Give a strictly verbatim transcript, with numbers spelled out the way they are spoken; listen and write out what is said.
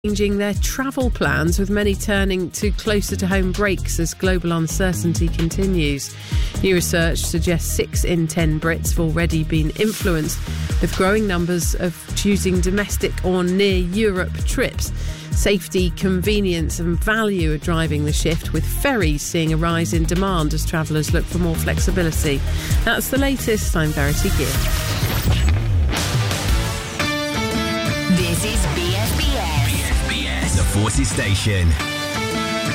changing their travel plans, with many turning to closer to home breaks as global uncertainty continues. New research suggests six in ten Brits have already been influenced, with growing numbers of choosing domestic or near Europe trips. Safety, convenience and value are driving the shift, with ferries seeing a rise in demand as travellers look for more flexibility. That's the latest. I'm Verity Gibb. This is B S B S. B S B S, the Forces Station.